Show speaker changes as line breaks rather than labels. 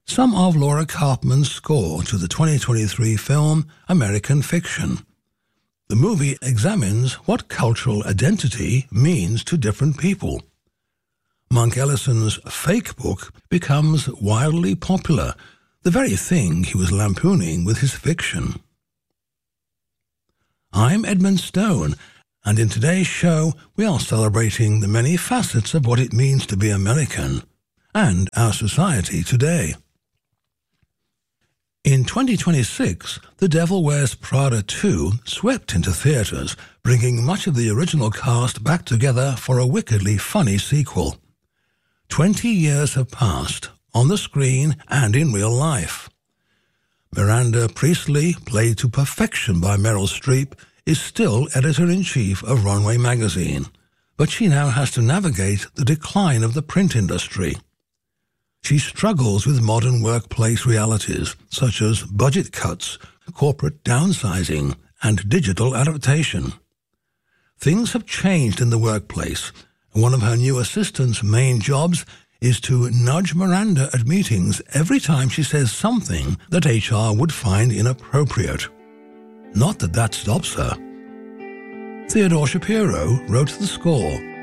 some of Laura Karpman's score to the 2023 film American Fiction. The movie examines what cultural identity means to different people. Monk Ellison's fake book becomes wildly popular, the very thing he was lampooning with his fiction. I'm Edmund Stone, and in today's show we are celebrating the many facets of what it means to be American and our society today. In 2026, The Devil Wears Prada 2 swept into theaters, bringing much of the original cast back together for a wickedly funny sequel. 20 years have passed, on the screen and in real life. Miranda Priestley, played to perfection by Meryl Streep, is still editor-in-chief of Runway magazine, but she now has to navigate the decline of the print industry. She struggles with modern workplace realities, such as budget cuts, corporate downsizing, and digital adaptation. Things have changed in the workplace. One of her new assistant's main jobs is to nudge Miranda at meetings every time she says something that HR would find inappropriate. Not that stops her. Theodore Shapiro wrote the score.